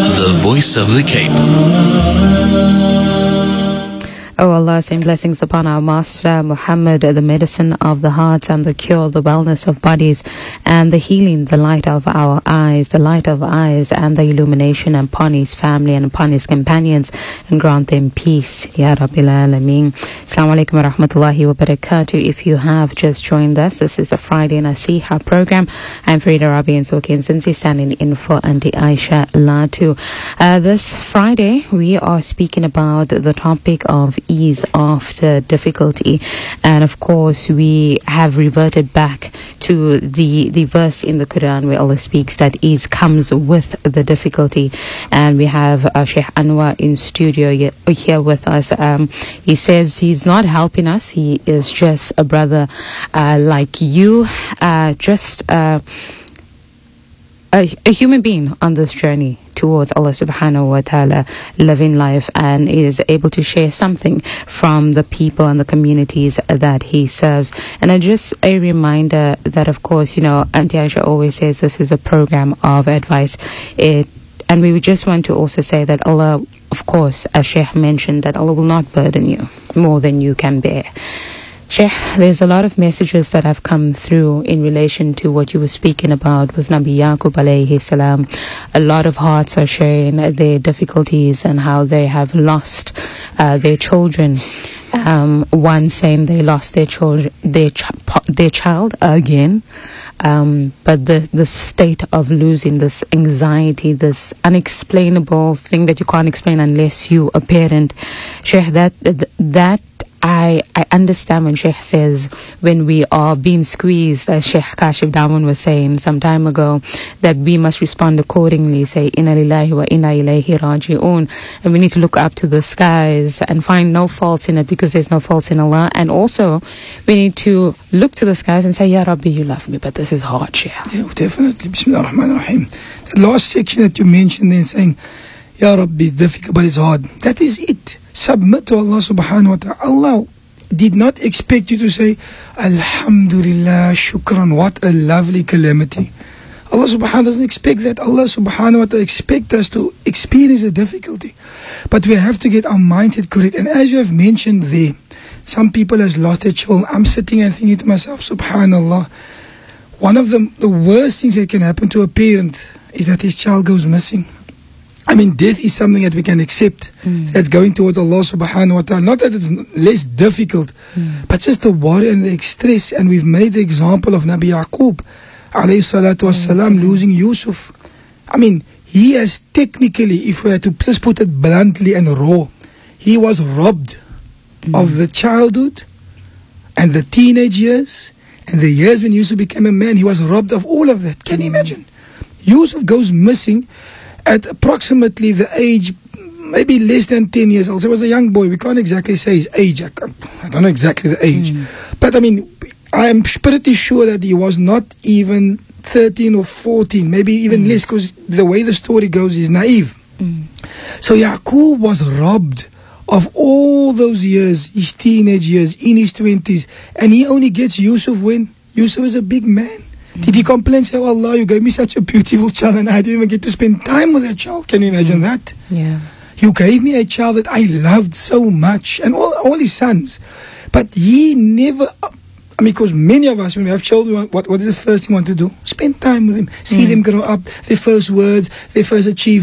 the voice of the Cape. Oh Allah, send blessings upon our Master Muhammad, the medicine of the heart and the cure, the wellness of bodies and the healing, the light of our eyes, the light of eyes and the illumination upon his family and upon his companions, and grant them peace. Ya Rabbil Alameen. Assalamu alaikum wa rahmatullahi wa barakatuh. If you have just joined us, this is the Friday Nasiha program. I'm Farida Rabi and Soki and Sinsi, standing in for Auntie Aisha Latu. This Friday, we are speaking about the topic of ease after difficulty, and of course we have reverted back to the verse in the Quran where Allah speaks that ease comes with the difficulty. And we have Sheikh Anwar in studio here with us. He says he's not helping us, he is just a brother like you, just a human being on this journey towards Allah subhanahu wa ta'ala, living life, and is able to share something from the people and the communities that he serves. And just a reminder that, of course, Auntie Aisha always says this is a program of advice. And we would just want to also say that Allah, of course, as Sheikh mentioned, that Allah will not burden you more than you can bear. Sheikh, there's a lot of messages that have come through in relation to what you were speaking about with Nabi Yaqub alayhi salam. A lot of hearts are sharing their difficulties and how they have lost their children. One saying they lost their child again. But the state of losing, this anxiety, this unexplainable thing that you can't explain unless you a parent. Sheikh, that I understand when Sheikh says when we are being squeezed, as Sheikh Kashif Daman was saying some time ago, that we must respond accordingly, say inna lillahi wa inna ilayhi raji'un, and we need to look up to the skies and find no fault in it because there's no fault in Allah. And also we need to look to the skies and say, Ya Rabbi, you love me, but this is hard, Sheikh. Yeah, definitely. Bismillah ar-Rahman ar-Rahim. The last section that you mentioned then, saying Ya Rabbi, it's difficult but it's hard, that is it. Submit to Allah subhanahu wa ta'ala. Allah did not expect you to say Alhamdulillah, shukran, what a lovely calamity. Allah subhanahu wa ta'ala doesn't expect that. Allah subhanahu wa ta'ala expects us to experience a difficulty, but we have to get our mindset correct. And as you have mentioned there, some people has lost their children. I'm sitting and thinking to myself, subhanallah, one of the worst things that can happen to a parent is that his child goes missing. I mean, death is something that we can accept, that's going towards Allah subhanahu wa ta'ala. Not that it's less difficult, but just the worry and the stress. And we've made the example of Nabi Yaqub alayhi salatu wassalam losing Yusuf. I mean, he has technically, if we had to just put it bluntly and raw, he was robbed of the childhood and the teenage years and the years when Yusuf became a man. He was robbed of all of that. Can you imagine? Yusuf goes missing at approximately the age, maybe less than 10 years old. So he was a young boy. We can't exactly say his age. I don't know exactly the age. But I mean, I am pretty sure that he was not even 13 or 14, maybe even less, because the way the story goes is naive. So Yaqub was robbed of all those years, his teenage years, in his 20s. And he only gets Yusuf when Yusuf is a big man. Did he complain, say, oh Allah, you gave me such a beautiful child and I didn't even get to spend time with that child? Can you imagine that? Yeah. You gave me a child that I loved so much, and all his sons. But he never, I mean, because many of us, when we have children, what is the first thing we want to do? Spend time with them, see them grow up, their first words, their first achievements.